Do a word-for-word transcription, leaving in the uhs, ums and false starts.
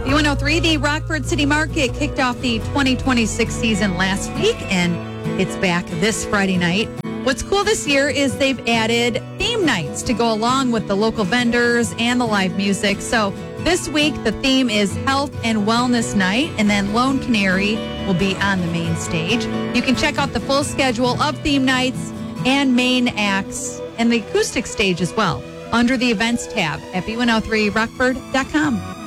B one oh three, the Rockford City Market kicked off the twenty twenty-six season last week, and it's back this Friday night. What's cool this year is they've added theme nights to go along with the local vendors and the live music. So this week, the theme is Health and Wellness Night, and then Lone Canary will be on the main stage. You can check out the full schedule of theme nights and main acts and the acoustic stage as well under the events tab at B one oh three rockford dot com.